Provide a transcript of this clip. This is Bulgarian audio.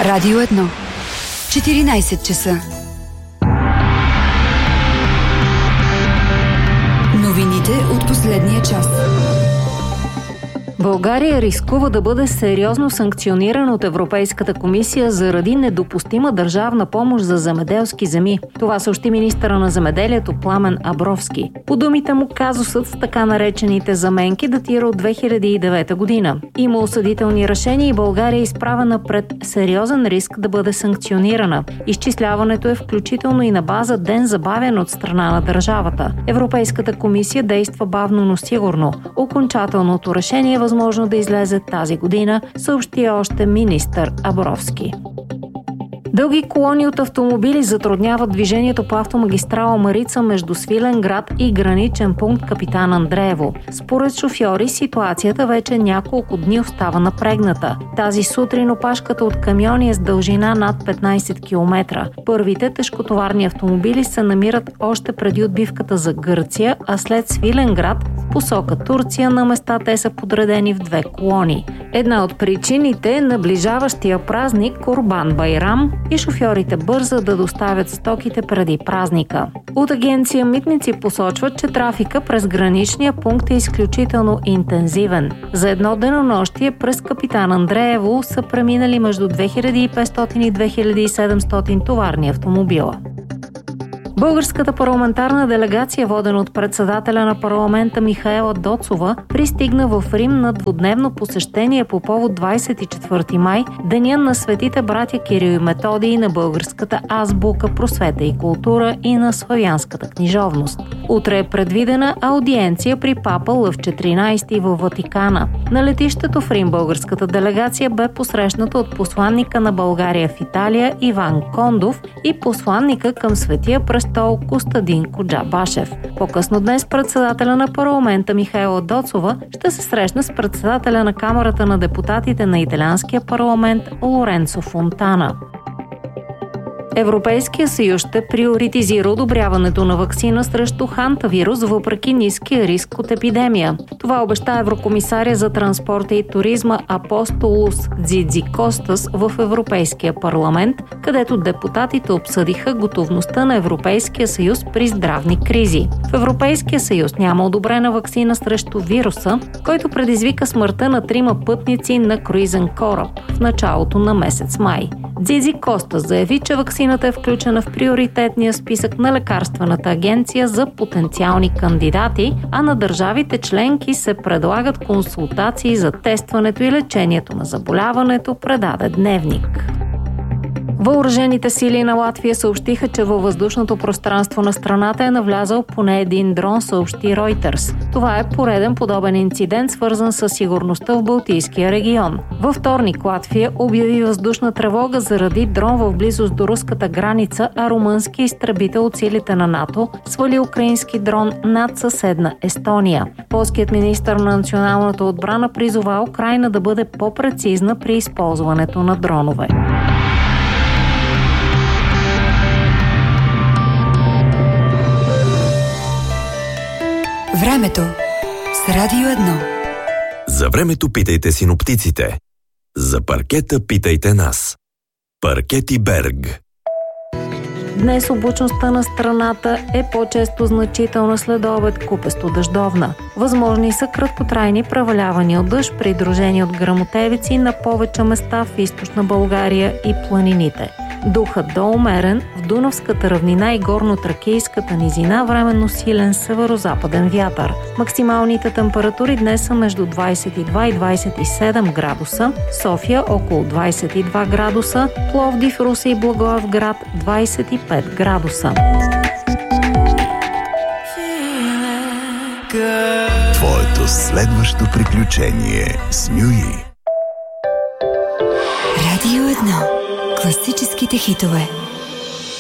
Радио 1. 14 часа. Новините от последния час. България рискува да бъде сериозно санкционирана от Европейската комисия заради недопустима държавна помощ за земеделски земи. Това съобщи министъра на земеделието Пламен Абровски. По думите му, казусът с така наречените заменки датира от 2009 година. Има осъдителни решения и България е изправена пред сериозен риск да бъде санкционирана. Изчисляването е включително и на база ден забавен от страна на държавата. Европейската комисия действа бавно, но сигурно. Окончателното решение е възможно да излезе тази година, съобщи още министър Абровски. Дълги колони от автомобили затрудняват движението по автомагистрала Марица между Свиленград и граничен пункт Капитан Андреево. Според шофьори, ситуацията вече няколко дни остава напрегната. Тази сутрин опашката от камиони е с дължина над 15 км. Първите тежкотоварни автомобили се намират още преди отбивката за Гърция, а след Свиленград в посока Турция на места те са подредени в две колони. Една от причините е наближаващия празник Курбан Байрам и шофьорите бързат да доставят стоките преди празника. От агенция Митници посочват, че трафика през граничния пункт е изключително интензивен. За едно денонощие през Капитан Андреево са преминали между 2500 и 2700 товарни автомобила. Българската парламентарна делегация, водена от председателя на парламента Михаела Доцова, пристигна в Рим на двудневно посещение по повод 24 май, деня на светите братя Кирил и Методий, на българската азбука, просвета и култура и на славянската книжовност. Утре е предвидена аудиенция при папа Лъв 14 във Ватикана. На летището в Рим българската делегация бе посрещната от посланника на България в Италия Иван Кондов и посланника към Светия престол Костадин Коджабашев. По-късно днес председателя на парламента Михаела Доцова ще се срещне с председателя на Камарата на депутатите на италианския парламент Лоренцо Фонтана. Европейския съюз ще приоритизира одобряването на ваксина срещу хантавирус въпреки ниския риск от епидемия. Това обеща еврокомисаря за транспорта и туризма Апостолос Дзидзикостас в Европейския парламент, където депутатите обсъдиха готовността на Европейския съюз при здравни кризи. В Европейския съюз няма одобрена ваксина срещу вируса, който предизвика смъртта на 3 пътници на круизен кораб в началото на месец май. Дзидзикостас заяви, че ваксината е включена в приоритетния списък на лекарствената агенция за потенциални кандидати, а на държавите членки се предлагат консултации за тестването и лечението на заболяването, предаде Дневник. Въоръжените сили на Латвия съобщиха, че във въздушното пространство на страната е навлязал поне един дрон, съобщи Reuters. Това е пореден подобен инцидент, свързан с сигурността в Балтийския регион. Във вторник Латвия обяви въздушна тревога заради дрон в близост до руската граница, а румънски изтребител от силите на НАТО свали украински дрон над съседна Естония. Полският министър на националната отбрана призова Украйна да бъде по-прецизна при използването на дронове. Времето с Радио 1. За времето питайте синоптиците. За паркета питайте нас. Паркети Берг. Днес облачността на страната е по-често значителна, следобед купесто дъждовна. Възможни са краткотрайни превалявания от дъжд, придружени от гръмотевици на повече места в източна България и планините. Духът до умерен в Дунавската равнина и горно-тракийската низина, временно силен северо-западен вятър. Максималните температури днес са между 22 и 27 градуса, София около 22 градуса, Пловдив, Русе и Благоевград 25 градуса. Твоето следващо приключение с Мюи. Радио 1. Класическите хитове.